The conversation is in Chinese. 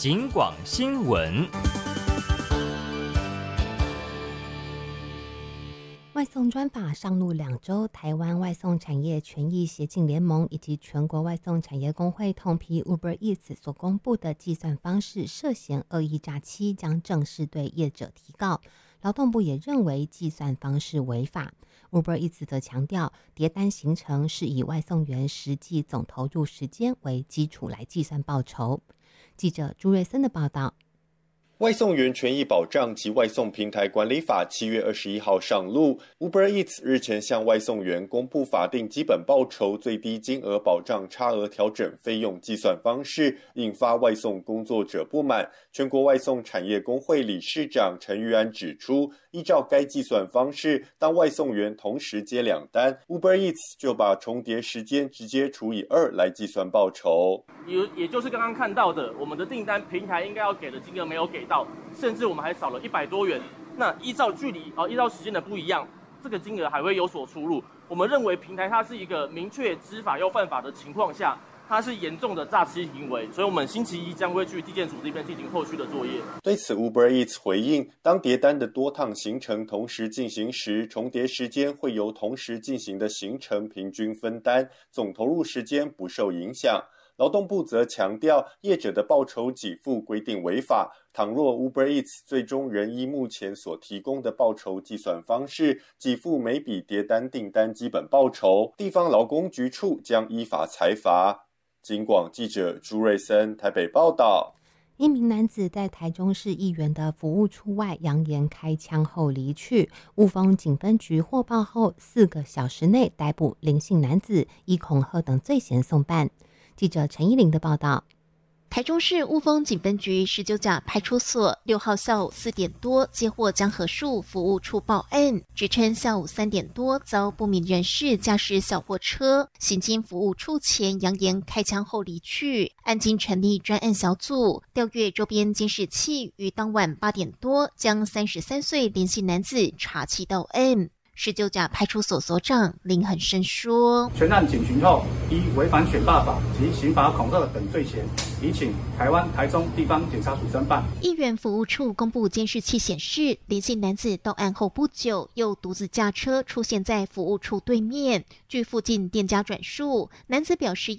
警广新闻。 外送专法上路2周，台湾外送产业权益协进联盟以及全国外送产业工会痛批 Uber Eats 所公布的计算方式涉嫌恶意诈欺，将正式对业者提告。劳动部也认为计算方式违法。Uber Eats 则强调，叠单行程是以外送员实际总投入时间为基础来计算报酬。记者朱瑞森的报道。 外送员权益保障及外送平台管理法7月21号上路 ，Uber Eats 日前向外送员公布法定基本报酬最低金额保障差额调整费用计算方式，引发外送工作者不满。全国外送产业工会理事长陈玉安指出，依照该计算方式，当外送员同时接2单 ，Uber Eats 就把重叠时间直接除以2来计算报酬。 也就是刚刚看到的，我们的订单平台应该要给的金额没有给到，甚至我们还少了100多元。那依照距离依照时间的不一样，这个金额还会有所出入。我们认为平台它是一个明确知法又犯法的情况下，它是严重的诈欺行为，所以我们星期一将会去地检署这边进行后续的作业。 对此 Uber Eats 回应，当叠单的多趟行程同时进行时，重叠时间会由同时进行的行程平均分担，总投入时间不受影响。劳动部则强调，业者的报酬给付规定违法。倘若 Uber Eats 最终仍依目前所提供的报酬计算方式给付每笔叠单订单基本报酬，地方劳工局处将依法裁罚。警广记者朱瑞森台北报道。 一名男子在台中市议员的服务处外扬言开枪后离去，雾峰警分局获报后4个小时内逮捕林姓男子，依恐吓等罪嫌送办。记者陈依玲的报道。 台中市雾峰警分局19甲派出所6号下午4点多接获江河树服务处报案，指称下午3点多遭不明人士驾驶小货车行经服务处前扬言开枪后离去。案经成立专案小组调阅周边监视器，于当晚8点多将33岁林姓男子查缉到案。19甲派出所所长林恒生说， 全案警询后，依违反选罢法及刑罚恐吓等罪嫌，已请台湾台中地方检察署侦办。 议员服务处公布监视器显示，林姓男子到案后不久，又独自驾车出现在服务处对面。据附近店家转述，男子表示